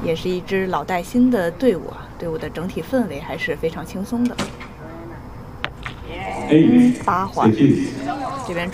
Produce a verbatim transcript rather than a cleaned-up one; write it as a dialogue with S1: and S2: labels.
S1: 也是一支老带新的队伍啊，队伍的整体氛围还是非常轻松的。嗯，八环这边。